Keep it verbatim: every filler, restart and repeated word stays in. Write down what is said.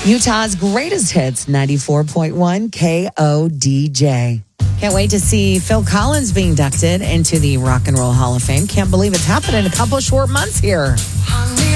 Utah's greatest hits, ninety-four point one K O D J. Can't wait to see Phil Collins being inducted into the Rock and Roll Hall of Fame. Can't believe it's happened in a couple of short months here.